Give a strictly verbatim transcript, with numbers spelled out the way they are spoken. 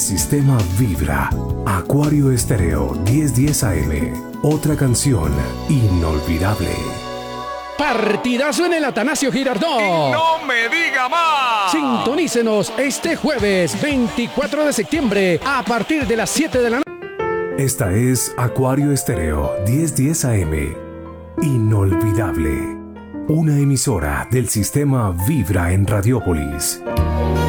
sistema vibra. Acuario Estéreo diez diez A M. Otra canción inolvidable. Partidazo en el Atanasio Girardot. ¡Y no me diga más! Sintonícenos este jueves veinticuatro de septiembre a partir de las siete de la noche. Esta es Acuario Estéreo diez diez A M. Inolvidable. Una emisora del sistema Vibra en Radiópolis.